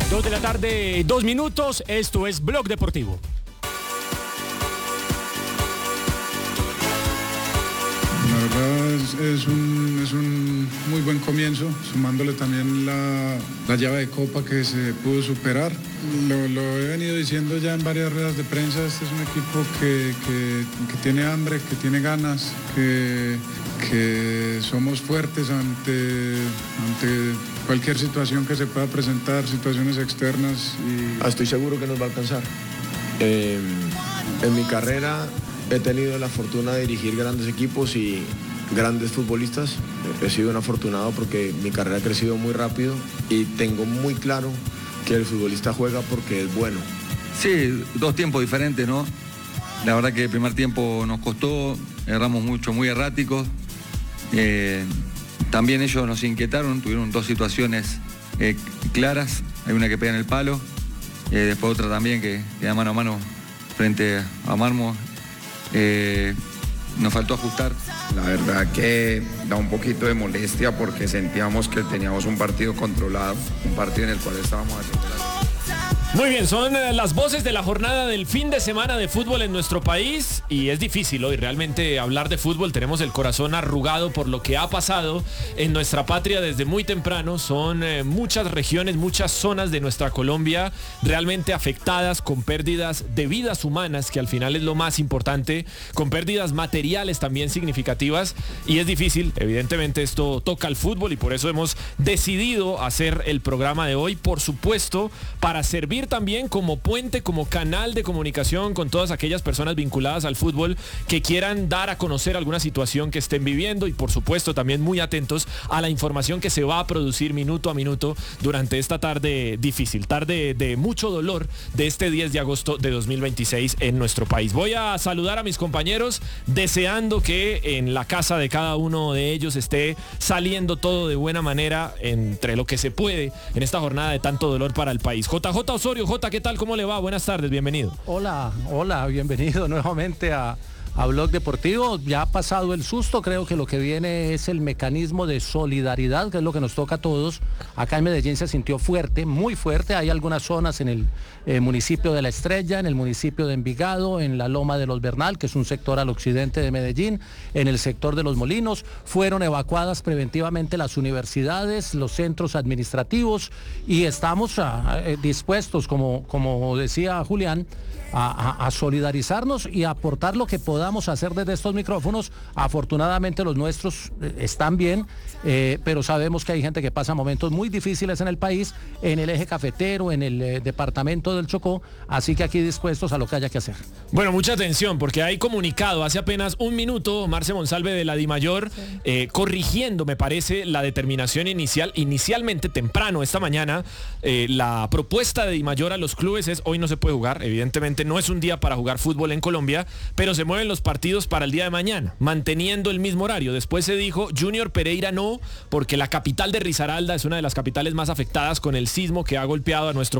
2 de la tarde, 2 minutos. Esto es Blog Deportivo. La verdad es un muy buen comienzo, sumándole también la llave de Copa que se pudo superar. Lo he venido diciendo ya en varias ruedas de prensa, este es un equipo que tiene hambre, que tiene ganas, que somos fuertes ante cualquier situación que se pueda presentar, situaciones externas. Estoy seguro que nos va a alcanzar. En mi carrera he tenido la fortuna de dirigir grandes equipos y grandes futbolistas. He sido un afortunado porque mi carrera ha crecido muy rápido y tengo muy claro que el futbolista juega porque es bueno. Sí, dos tiempos diferentes, ¿no? La verdad que el primer tiempo nos costó, erramos mucho, muy erráticos. También ellos nos inquietaron, tuvieron dos situaciones claras. Hay una que pega en el palo, después otra también que da mano a mano frente a Marmo. Nos faltó ajustar. La verdad que da un poquito de molestia porque sentíamos que teníamos un partido controlado, un partido en el cual estábamos haciendo Muy bien, son las voces de la jornada del fin de semana de fútbol en nuestro país y es difícil hoy realmente hablar de fútbol. Tenemos el corazón arrugado por lo que ha pasado en nuestra patria desde muy temprano. Son muchas regiones, muchas zonas de nuestra Colombia realmente afectadas con pérdidas de vidas humanas, que al final es lo más importante, con pérdidas materiales también significativas y es difícil. Evidentemente esto toca al fútbol y por eso hemos decidido hacer el programa de hoy, por supuesto, para servir también como puente, como canal de comunicación con todas aquellas personas vinculadas al fútbol que quieran dar a conocer alguna situación que estén viviendo y por supuesto también muy atentos a la información que se va a producir minuto a minuto durante esta tarde difícil, tarde de mucho dolor de este 10 de agosto de 2026 en nuestro país. Voy a saludar a mis compañeros deseando que en la casa de cada uno de ellos esté saliendo todo de buena manera entre lo que se puede en esta jornada de tanto dolor para el país. JJ Osorio, Jota, ¿qué tal? ¿Cómo le va? Buenas tardes, bienvenido. Hola, bienvenido nuevamente a Blog Deportivo. Ya ha pasado el susto, creo que lo que viene es el mecanismo de solidaridad, que es lo que nos toca a todos. Acá en Medellín se sintió fuerte, muy fuerte. Hay algunas zonas en el municipio de La Estrella, en el municipio de Envigado, en la Loma de los Bernal, que es un sector al occidente de Medellín, en el sector de Los Molinos. Fueron evacuadas preventivamente las universidades, los centros administrativos y estamos dispuestos, como decía Julián, a solidarizarnos y a aportar lo que podamos hacer desde estos micrófonos. Afortunadamente los nuestros están bien, pero sabemos que hay gente que pasa momentos muy difíciles en el país, en el eje cafetero, en el departamento del Chocó, así que aquí dispuestos a lo que haya que hacer. Bueno, mucha atención porque hay comunicado hace apenas un minuto Marce Monsalve de la DIMAYOR corrigiendo, me parece, la determinación inicialmente temprano esta mañana. La propuesta de DIMAYOR a los clubes es: hoy no se puede jugar, evidentemente no es un día para jugar fútbol en Colombia, pero se mueven los partidos para el día de mañana, manteniendo el mismo horario. Después se dijo Junior Pereira no, porque la capital de Risaralda es una de las capitales más afectadas con el sismo que ha golpeado a nuestro